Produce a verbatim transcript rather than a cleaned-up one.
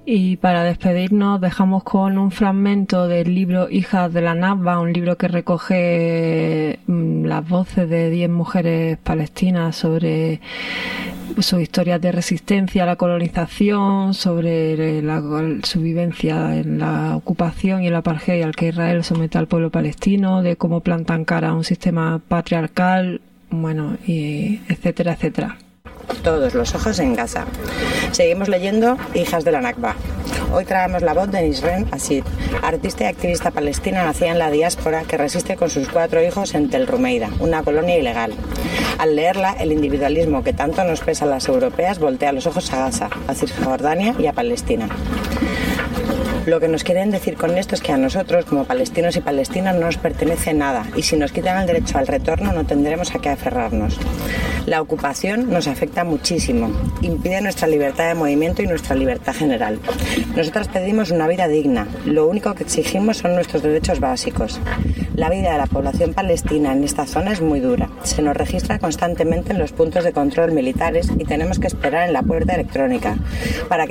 Y para despedirnos dejamos con un fragmento del libro Hijas de la Nakba, un libro que recoge mmm, las voces de diez mujeres palestinas sobre sus historias de resistencia a la colonización, sobre la, su vivencia en la ocupación y el apartheid al que Israel somete al pueblo palestino, de cómo plantan cara a un sistema patriarcal, bueno, y etcétera, etcétera. Todos los ojos en Gaza. Seguimos leyendo Hijas de la Nakba. Hoy traemos la voz de Nisreen Asid, artista y activista palestina nacida en la diáspora que resiste con sus cuatro hijos en Tel Rumeida, una colonia ilegal. Al leerla, el individualismo que tanto nos pesa a las europeas voltea los ojos a Gaza, a Cisjordania y a Palestina. Lo que nos quieren decir con esto es que a nosotros, como palestinos y palestinas, no nos pertenece nada, y si nos quitan el derecho al retorno no tendremos a qué aferrarnos. La ocupación nos afecta muchísimo, impide nuestra libertad de movimiento y nuestra libertad general. Nosotras pedimos una vida digna, lo único que exigimos son nuestros derechos básicos. La vida de la población palestina en esta zona es muy dura, se nos registra constantemente en los puntos de control militares y tenemos que esperar en la puerta electrónica para que